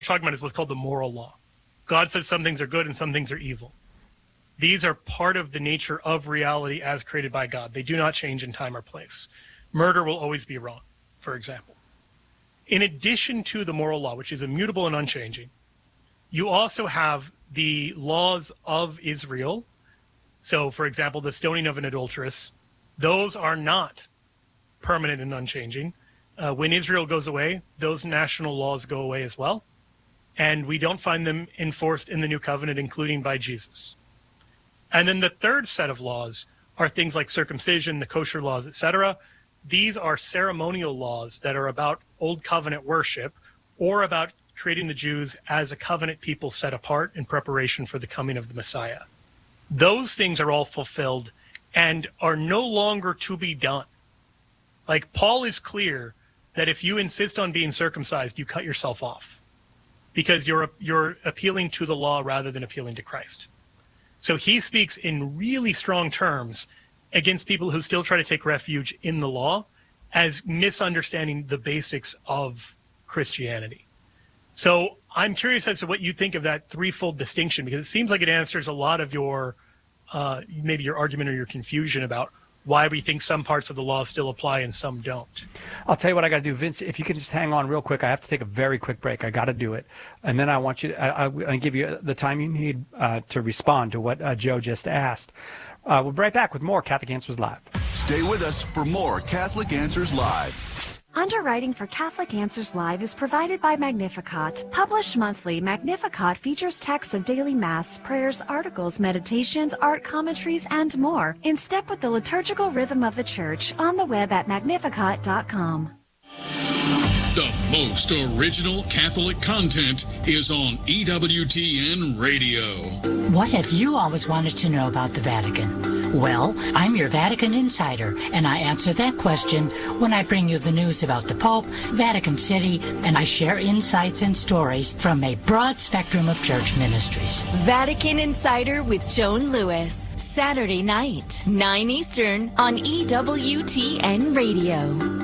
talking about is what's called the moral law. God says some things are good and some things are evil. These are part of the nature of reality as created by God. They do not change in time or place. Murder will always be wrong, for example. In addition to the moral law, which is immutable and unchanging, you also have the laws of Israel. So, for example, the stoning of an adulteress, those are not permanent and unchanging. When Israel goes away, those national laws go away as well. And we don't find them enforced in the New Covenant, including by Jesus. And then the third set of laws are things like circumcision, the kosher laws, etc. These are ceremonial laws that are about Old Covenant worship or about creating the Jews as a covenant people set apart in preparation for the coming of the Messiah. Those things are all fulfilled and are no longer to be done. Like, Paul is clear that if you insist on being circumcised, you cut yourself off because you're appealing to the law rather than appealing to Christ. So he speaks in really strong terms against people who still try to take refuge in the law as misunderstanding the basics of Christianity. So I'm curious as to what you think of that threefold distinction, because it seems like it answers a lot of your, maybe your argument or your confusion about why we think some parts of the law still apply and some don't. I'll tell you what I got to do. Vince, if you can just hang on real quick, I have to take a very quick break. I got to do it. And then I want you to, I'm going to give you the time you need to respond to what Joe just asked. We'll be right back with more Catholic Answers Live. Stay with us for more Catholic Answers Live. Underwriting for Catholic Answers Live is provided by Magnificat. Published monthly, Magnificat features texts of daily Mass, prayers, articles, meditations, art commentaries, and more, in step with the liturgical rhythm of the Church, on the web at magnificat.com. The most original Catholic content is on EWTN Radio. What have you always wanted to know about the Vatican? Well, I'm your Vatican insider, and I answer that question when I bring you the news about the Pope, Vatican City, and I share insights and stories from a broad spectrum of church ministries. Vatican Insider with Joan Lewis, Saturday night, 9 Eastern on EWTN Radio.